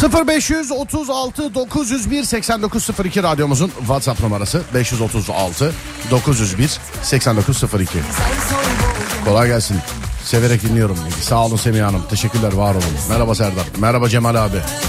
0536 901 8902 radyomuzun WhatsApp numarası. 536 901 8902. Kolay gelsin. Severek dinliyorum. Sağ olun Semih Hanım. Teşekkürler, var olun. Merhaba Serdar. Merhaba Cemal abi.